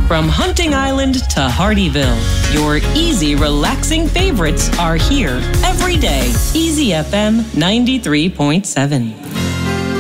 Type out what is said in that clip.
From Hunting Island to Hardyville, your easy, relaxing favorites are here every day. Easy FM 93.7.